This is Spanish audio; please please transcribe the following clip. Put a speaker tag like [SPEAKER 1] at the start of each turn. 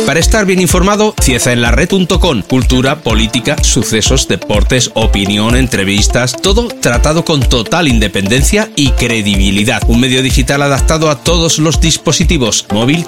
[SPEAKER 1] Para estar bien informado, ciezaenlared.com. Cultura, política, sucesos, deportes, opinión, entrevistas, todo tratado con total independencia y credibilidad. Un medio digital adaptado a todos los dispositivos, móvil,